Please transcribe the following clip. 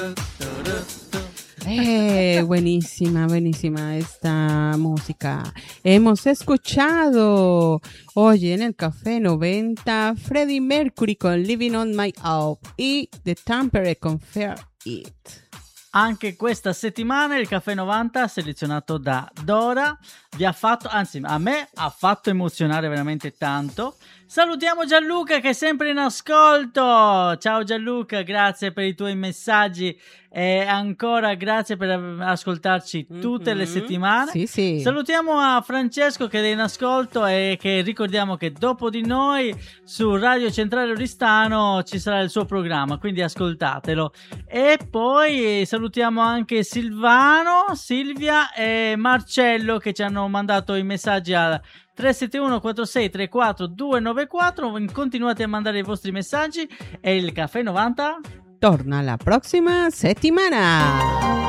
Buenísima, buenísima esta música. Hemos escuchado hoy en el Café 90 Freddie Mercury con Living on My Own y The Tampere con Fair It. Anche questa settimana il Caffè 90 selezionato da Dora vi ha fatto, anzi a me ha fatto emozionare veramente tanto. Salutiamo Gianluca che è sempre in ascolto. Ciao Gianluca, grazie per i tuoi messaggi e ancora grazie per ascoltarci tutte le settimane. Sì, sì. Salutiamo a Francesco che è in ascolto e che ricordiamo che dopo di noi su Radio Centrale Oristano ci sarà il suo programma, quindi ascoltatelo. E poi salutiamo anche Silvano, Silvia e Marcello che ci hanno mandato i messaggi al 371 46 34 294. Continuate a mandare i vostri messaggi e il Caffè 90 torna la prossima settimana.